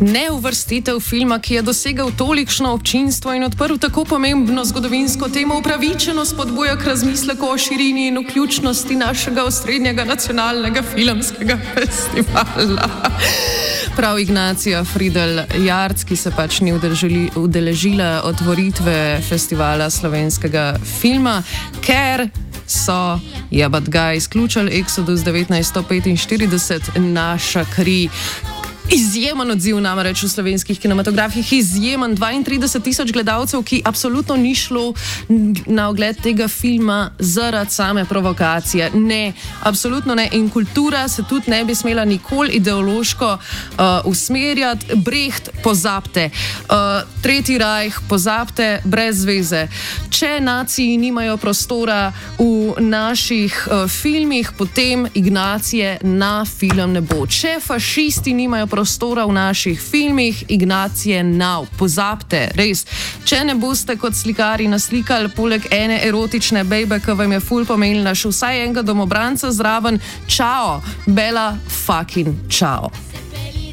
Neuvrstitev filma, ki je dosegel tolikšno občinstvo in odprl tako pomembno zgodovinsko temo, upravičeno spodbuja k razmisleku o širini in vključnosti našega osrednjega nacionalnega filmskega festivala. Prav Ignacija Fridl-Jarc, ki se pač ni udeležila otvoritve festivala slovenskega filma, ker so jebadga izključili Exodus 1945, naša kri. Izjemen odziv namreč v slovenskih kinematografih, izjemen 32,000 gledalcev, ki absolutno ni šlo na ogled tega filma zaradi same provokacije. Ne, absolutno ne. In kultura se tudi ne bi smela nikoli ideološko usmerjati. Brecht, pozabite. Tretji rajh, pozabite, brez veze. Če naciji nimajo prostora v naših filmih, potem Ignacije na film ne bo. Če fašisti nimajo prostora v naših filmih, Ignacije now. Pozabite, res. Če ne boste kot slikari naslikali poleg ene erotične bejbe, ki vam je ful pomenila, še vsaj enega domobranca zraven, čao, bela fucking čao.